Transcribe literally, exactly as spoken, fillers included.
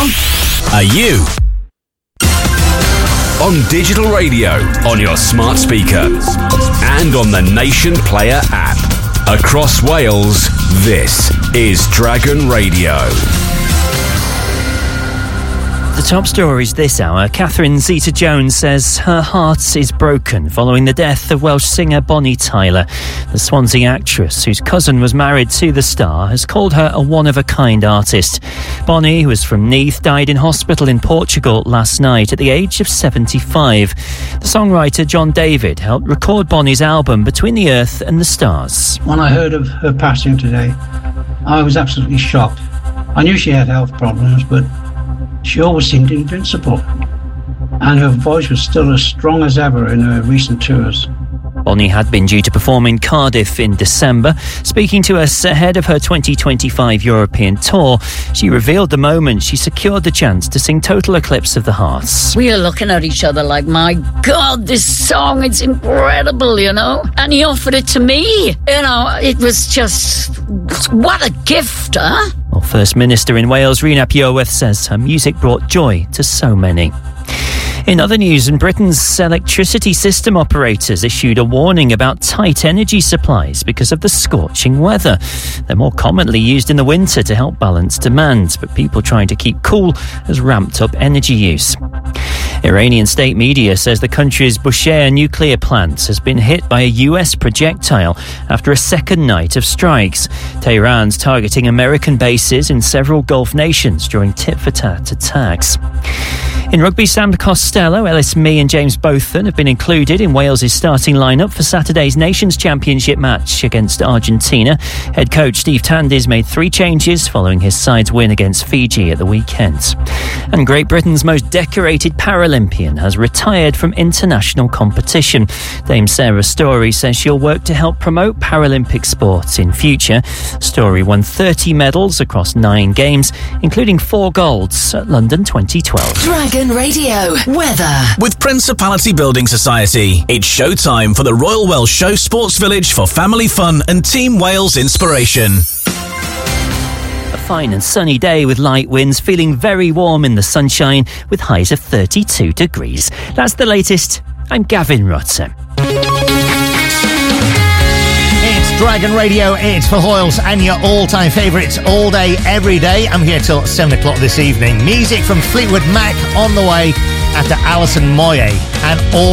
on? Are you? On digital radio, on your smart speaker, and on the Nation Player app. Across Wales, this is Dragon Radio. The top stories this hour. Catherine Zeta-Jones says her heart is broken following the death of Welsh singer Bonnie Tyler. The Swansea actress, whose cousin was married to the star, has called her a one-of-a-kind artist. Bonnie, who is from Neath, died in hospital in Portugal last night at the age of seventy-five. The songwriter John David helped record Bonnie's album Between the Earth and the Stars. When I heard of her passing today, I was absolutely shocked. I knew she had health problems, but she always seemed invincible, and her voice was still as strong as ever in her recent tours. Bonnie had been due to perform in Cardiff in December. Speaking to us ahead of her twenty twenty-five European tour, she revealed the moment she secured the chance to sing Total Eclipse of the Heart. We were looking at each other like, my God, this song, it's incredible, you know? And he offered it to me. You know, it was just, what a gift, huh? Well, First Minister in Wales, Rhun ap Iorwerth, says her music brought joy to so many. In other news, in Britain's electricity system operators issued a warning about tight energy supplies because of the scorching weather. They're more commonly used in the winter to help balance demand, but people trying to keep cool has ramped up energy use. Iranian state media says the country's Bushehr nuclear plant has been hit by a U S projectile after a second night of strikes. Tehran's targeting American bases in several Gulf nations during tit-for-tat attacks. In rugby, Sam Costello, Ellis Mee and James Botham have been included in Wales' starting lineup for Saturday's Nations Championship match against Argentina. Head coach Steve Tandis made three changes following his side's win against Fiji at the weekend. And Great Britain's most decorated Paralympian has retired from international competition. Dame Sarah Story says she'll work to help promote Paralympic sports in future. Story won thirty medals across nine games, including four golds at London twenty twelve. Dragon Radio weather. With Principality Building Society, it's showtime for the Royal Welsh Show Sports Village for family fun and Team Wales inspiration. A fine and sunny day with light winds, feeling very warm in the sunshine with highs of thirty-two degrees. That's the latest. I'm Gavin Rutter. It's Dragon Radio, it's for Hoyles and your all-time favourites all day, every day. I'm here till seven o'clock this evening. Music from Fleetwood Mac on the way after Alison Moyet and all